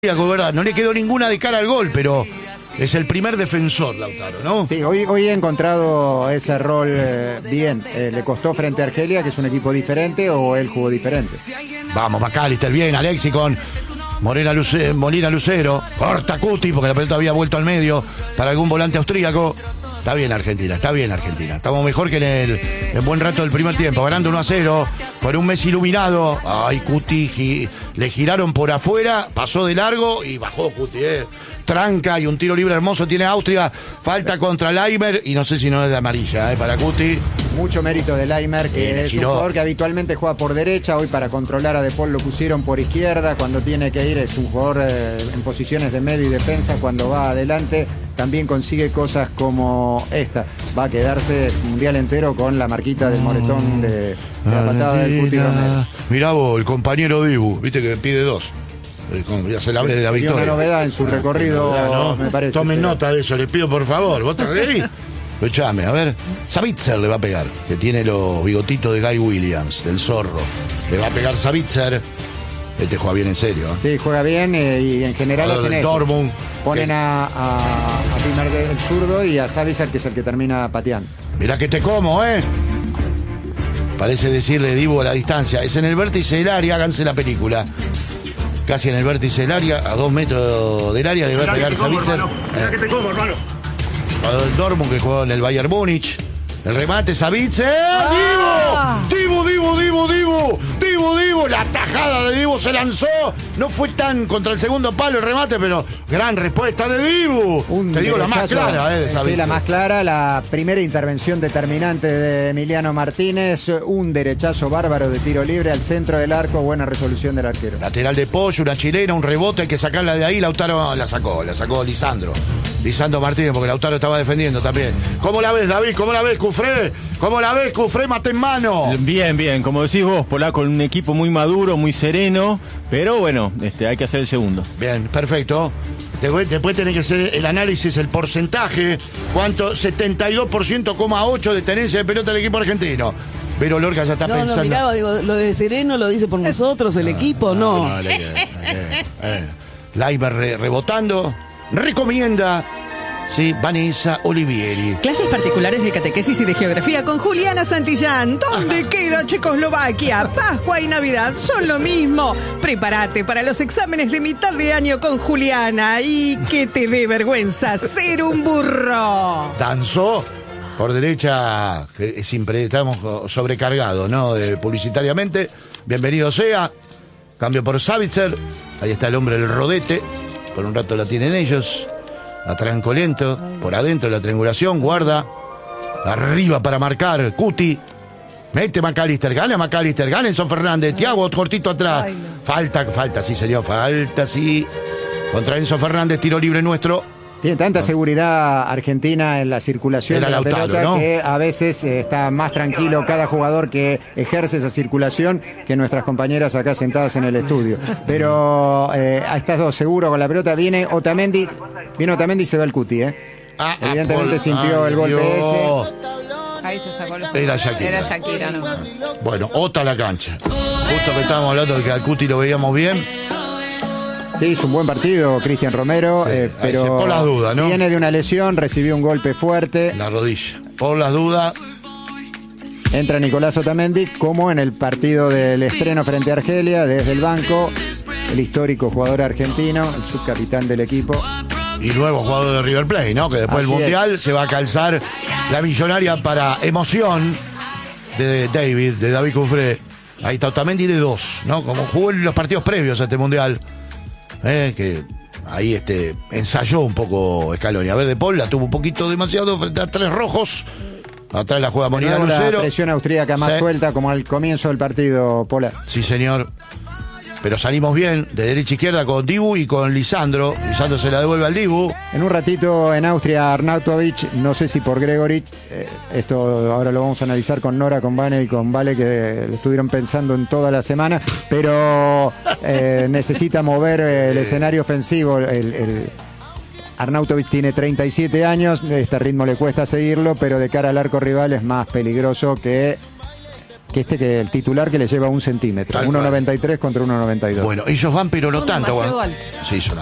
¿verdad? No le quedó ninguna de cara al gol, pero es el primer defensor, Lautaro, ¿no? Sí, hoy he encontrado ese rol bien. ¿Le costó frente a Argelia, que es un equipo diferente, o él jugó diferente? Vamos, McAllister, bien, Alexi con Molina Lucero. Corta Cuti, porque la pelota había vuelto al medio para algún volante austríaco. Está bien Argentina. Estamos mejor que en buen rato del primer tiempo, ganando 1-0, con un Messi iluminado. Ay, Cuti, le giraron por afuera, pasó de largo y bajó Cuti, tranca y un tiro libre hermoso tiene Austria. Falta contra Leimer y no sé si no es de amarilla, para Cuti. Mucho mérito de Leimer, que es un jugador que habitualmente juega por derecha. Hoy para controlar a De Paul lo pusieron por izquierda. Cuando tiene que ir es un jugador en posiciones de medio y defensa. Cuando va adelante también consigue cosas como esta. Va a quedarse mundial entero con la marquita del moretón de la patada del Cuti Romero. Mirá vos, el compañero Dibu, viste que pide dos. Ya se le hable de la victoria. Una novedad en su recorrido, ¿no? Me parece. Tomen nota de eso, les pido por favor. ¿Vos te reís? Escuchame, a ver. Savitzer le va a pegar, que tiene los bigotitos de Guy Williams, del zorro. Le va a pegar Savitzer. Este juega bien en serio. Sí, juega bien y en general hacen esto. Dortmund. Ponen a Pimer el zurdo y a Savitzer, que es el que termina pateando. Mirá que te como, Parece decirle Dibu a la distancia. Es en el vértice del área, háganse la película. Casi en el vértice del área, a 2 metros del área, le va a pegar Savitzer. Mirá que te como, hermano. El Dortmund, que jugó en el Bayern Múnich. El remate, Savitzer. ¡Dibu! La tajada de Dibu se lanzó. No fue tan contra el segundo palo el remate, pero gran respuesta de Dibu. Te digo la más clara, de Savitzer. Sí, la más clara, la primera intervención determinante de Emiliano Martínez. Un derechazo bárbaro de tiro libre al centro del arco. Buena resolución del arquero. Lateral de Pollo, una chilena, un rebote, hay que sacarla de ahí. Lautaro la sacó Lisandro Martínez, porque Lautaro estaba defendiendo también. ¿Cómo la ves, David? ¿Cómo la ves, Cufré? Mate en mano. Bien, como decís vos, Polaco, un equipo muy maduro, muy sereno, pero bueno, hay que hacer el segundo. Bien, perfecto. Después tiene que ser el análisis, el porcentaje. ¿Cuánto? 72,8% de tenencia de pelota del equipo argentino. Pero Lorca ya está pensando. No, mirá, digo, lo de sereno lo dice por nosotros, el equipo, no. Leimer rebotando. Recomienda. Sí, Vanessa Olivieri. Clases particulares de catequesis y de geografía con Juliana Santillán. ¿Dónde queda Checoslovaquia? Pascua y Navidad son lo mismo. Prepárate para los exámenes de mitad de año con Juliana y que te dé vergüenza ser un burro. Danzó por derecha, que siempre estamos sobrecargados, ¿no? Publicitariamente. Bienvenido sea. Cambio por Savitzer. Ahí está el hombre del rodete. Por un rato la tienen ellos. Atranco lento, por adentro la triangulación, guarda, arriba para marcar, Cuti, mete McAllister, gana Enzo Fernández, Thiago cortito atrás, no. Falta, sí señor, sí, contra Enzo Fernández, tiro libre nuestro. Tiene tanta seguridad Argentina en la circulación de la pelota, ¿no? Que a veces está más tranquilo cada jugador que ejerce esa circulación que nuestras compañeras acá sentadas en el estudio. Pero ha estado seguro con la pelota. Viene Otamendi y se va el Cuti, Evidentemente sintió el golpe ese. Ahí se sacó el Era Shakira, no. Bueno, Ota la cancha. Justo que estábamos hablando de que al Cuti lo veíamos bien. Sí, hizo un buen partido Cristian Romero, sí, pero por las dudas, ¿no? Viene de una lesión, recibió un golpe fuerte. La rodilla, por las dudas. Entra Nicolás Otamendi, como en el partido del estreno frente a Argelia, desde el banco, el histórico jugador argentino, el subcapitán del equipo. Y nuevo jugador de River Plate, ¿no? Que después del Mundial se va a calzar la millonaria para emoción de David Cufré. Ahí está Otamendi de 2, ¿no? Como jugó en los partidos previos a este Mundial. Que ahí ensayó un poco Scaloni. A ver, De Paul la tuvo un poquito demasiado frente a 3 rojos. Atrás la juega Molina Lucero. La presión austríaca más suelta como al comienzo del partido, Pola. Sí, señor. Pero salimos bien, de derecha a izquierda con Dibu y con Lisandro. Lisandro se la devuelve al Dibu. En un ratito en Austria, Arnautovic, no sé si por Gregoric, esto ahora lo vamos a analizar con Nora, con Vane y con Vale, que lo estuvieron pensando en toda la semana, pero necesita mover el escenario ofensivo. Arnautovic tiene 37 años, este ritmo le cuesta seguirlo, pero de cara al arco rival es más peligroso que que el titular que le lleva 1 centímetro. 1,93 contra 1,92. Bueno, ellos van, pero no Son tanto. demasiado Sí, son